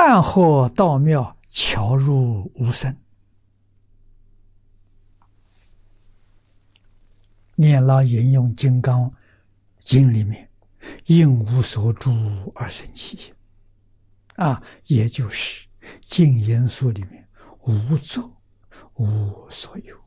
饭后到庙，巧入无声，念老引用《金刚经》里面，应无所住而生其心，也就是净言书里面无作无所有。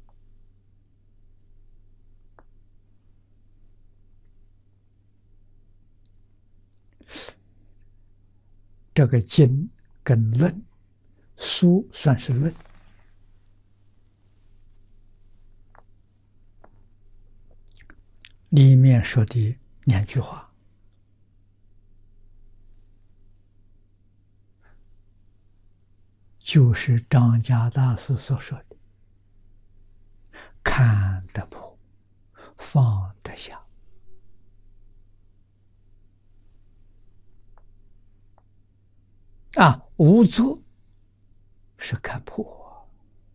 这个经跟论，书算是论，里面说的2句话，就是张家大师所说的看得破，放得下。无作是看破，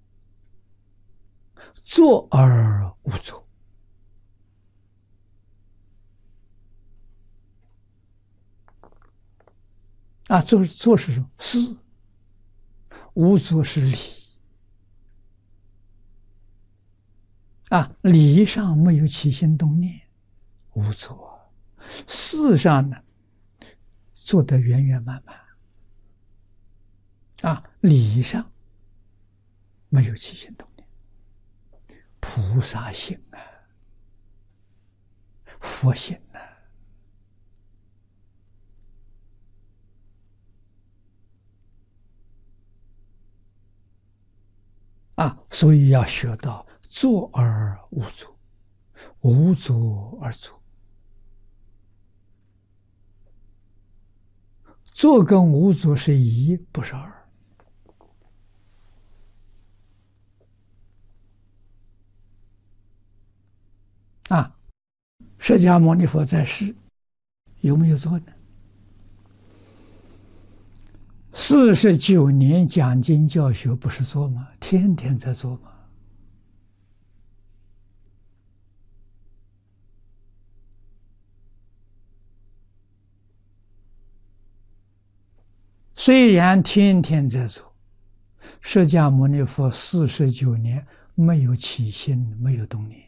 作而无作。作是什么？事。无作是理。理上没有起心动念，无作；事上呢，做得圆圆满满。理上没有起心动念，菩萨心佛心所以要学到作而无作，无作而作。作跟无作是一，不是二。释迦牟尼佛在世有没有做呢？49年讲经教学不是做吗？天天在做吗？虽然天天在做，释迦牟尼佛49年没有起心，没有动念。